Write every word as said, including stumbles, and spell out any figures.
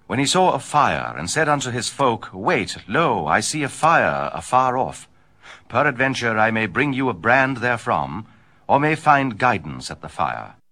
when he saw a fire, and said unto his folk, Wait, lo, I see a fire afar off. Peradventure I may bring you a brand therefrom, or may find guidance at the fire.